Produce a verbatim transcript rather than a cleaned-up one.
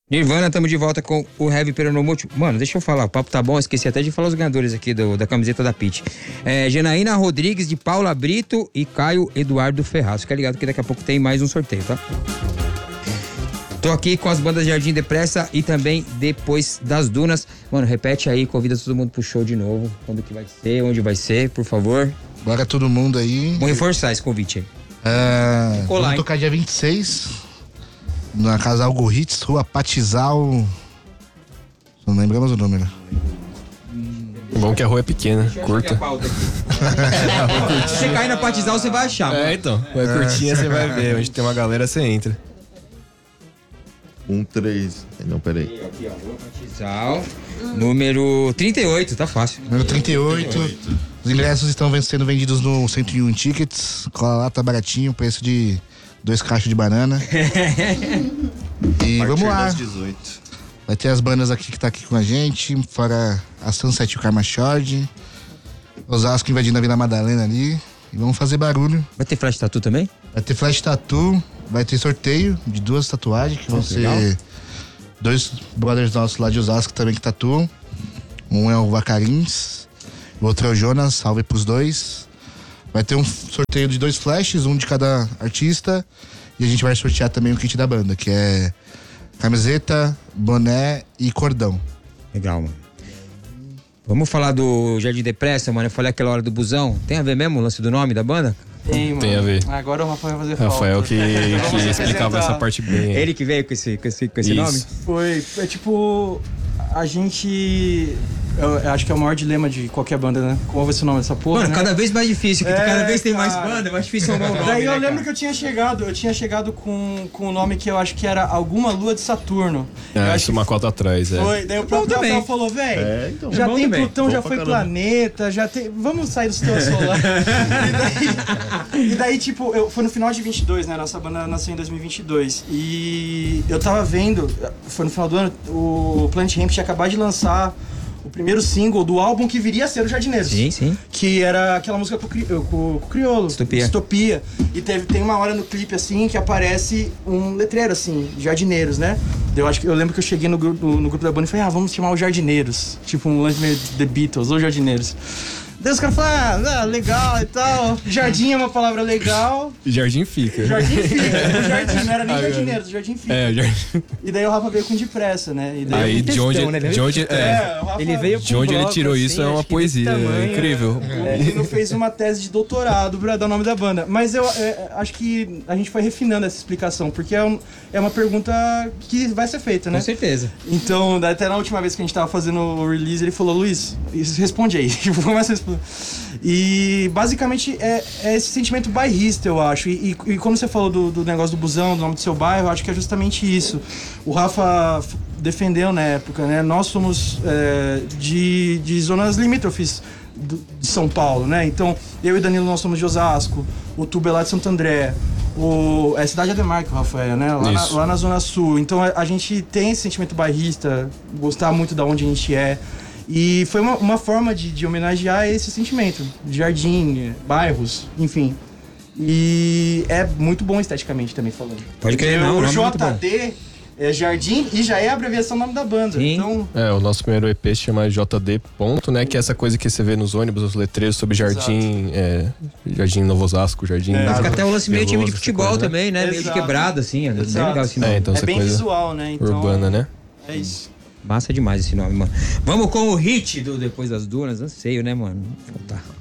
Nirvana, tamo de volta com o Heavy Peronomútil. Mano, deixa eu falar, o papo tá bom, esqueci até de falar os ganhadores aqui do, da camiseta da Pitty. É, Janaína Rodrigues, de Paula Brito e Caio Eduardo Ferraz. Fica ligado que daqui a pouco tem mais um sorteio, tá? Tô aqui com as bandas Jardim Depressa e também Depois das Dunas. Mano, repete aí, convida todo mundo pro show de novo. Quando que vai ser, onde vai ser, por favor. Bora todo mundo aí. Vamos reforçar esse convite aí. É, Colar, vamos hein? tocar dia vinte e seis na Casa Algo Hits, Rua Patizal. Não lembramos o número. Bom que a rua é pequena, curta. Se você cair na Patizal, você vai achar. É, mano. Então. É curtinha, você vai ver. Onde tem uma galera, você entra. Um, três. Não, peraí. Aqui, ó. Rua Patizal. Número trinta e oito, tá fácil. Número trinta e oito. trinta e oito. Os ingressos estão sendo vendidos no cento e um Tickets. Cola lá, tá baratinho, preço de dois cachos de banana. E vamos lá. Das dezoito. Vai ter as bandas aqui que tá aqui com a gente, fora a Sunset e o Karma Shore. Osasco invadindo a Vila Madalena ali. E vamos fazer barulho. Vai ter flash tattoo também? Vai ter flash tattoo, vai ter sorteio de duas tatuagens, que vão ser legal. Dois brothers nossos lá de Osasco também que tatuam. Um é o Vacarins, o outro é o Jonas, salve pros dois. Vai ter um sorteio de dois flashes, um de cada artista. E a gente vai sortear também o kit da banda, que é camiseta, boné e cordão. Legal, mano. Vamos falar do Jardim Depressa, mano. Eu falei aquela hora do busão. Tem a ver mesmo o lance do nome da banda? Tem, mano. Tem a ver. Agora o Rafael vai fazer falta. Rafael que, que explicava essa parte bem. Ele que veio com esse, com esse, com esse nome? Foi. É tipo... A gente... Eu, eu acho que é o maior dilema de qualquer banda, né? Qual vai ser o nome dessa porra, Mano, né? cada vez mais difícil. É, cada vez tem mais cara. banda, é mais difícil arrumar o nome. Daí eu né, lembro cara? que eu tinha chegado, eu tinha chegado com, com o nome que eu acho que era Alguma Lua de Saturno. É, isso uma cota atrás, é. Foi, daí o próprio Rafael falou, velho, é, então, já tem também. Plutão, bom já foi planeta, já tem... Vamos sair do sistema solar. e, daí, e daí, tipo, eu, foi no final de vinte e dois, né? Nossa banda nasceu em dois mil e vinte e dois. E eu tava vendo, foi no final do ano, o Planet Hemp tinha acabado de lançar o primeiro single do álbum que viria a ser o Jardineiros. Sim, sim. Que era aquela música com, com, com o Criolo. Distopia. Distopia. E teve, tem uma hora no clipe, assim, que aparece um letreiro, assim, Jardineiros, né? Eu, acho que, eu lembro que eu cheguei no grupo, no, no grupo da banda e falei, ah, vamos chamar o Jardineiros. Tipo um lance meio The Beatles, ou Jardineiros. Daí os caras falaram, ah, legal e tal. Jardim é uma palavra legal. Jardim fica. Jardim fica. O jardim, não era nem jardineiro, o jardim fica. É, jardim. E daí o Rafa veio com depressa, né? E daí Aí um de onde, textão, né? de onde, é, é, Rafa, ele veio com de onde um ele bloco, tirou assim, isso é uma poesia, tamanho, é incrível. É, ele não fez uma tese de doutorado pra dar o nome da banda. Mas eu é, acho que a gente foi refinando essa explicação, porque é, um, é uma pergunta que vai ser feita, né? Com certeza. Então, até na última vez que a gente tava fazendo o release, ele falou, Luiz, responde aí. Começa a responder. E basicamente é, é esse sentimento bairrista, eu acho. E, e, e como você falou do, do negócio do busão, do nome do seu bairro, eu acho que é justamente isso. O Rafa defendeu na época, né? Nós somos é, de, de zonas limítrofes do, de São Paulo, né? Então, eu e Danilo, nós somos de Osasco, o Tuba é lá de Santo André, o, é Cidade Ademar que o Rafa é, né? Lá na, lá na Zona Sul. Então, a, a gente tem esse sentimento bairrista, gostar muito de onde a gente é. E foi uma, uma forma de, de homenagear esse sentimento, de jardim, bairros, enfim. E é muito bom esteticamente também falando. Pode crer, não, o não, J D é jardim e já é a abreviação do nome da banda. Sim. Então... É, o nosso primeiro E P se chama J D ponto, né? Que é essa coisa que você vê nos ônibus, os letreiros sobre jardim, é, jardim Novo Osasco, jardim... É. Fica até o lance meio time de Veloso, futebol coisa, também, né? Exato. Meio de quebrado, assim. É bem legal esse nome. É, então é essa bem coisa visual, né? Então, urbana, né? É isso. Massa demais esse nome, mano. Vamos com o hit do Depois das Dunas. Anseio, né, mano? Faltar.